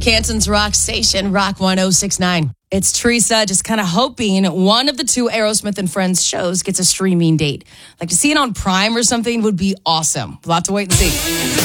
Canton's rock station, Rock 1069. It's Teresa, just kind of hoping one of the two Aerosmith and Friends shows gets a streaming date. Like to see it on Prime or something would be awesome. We'll have to wait and see.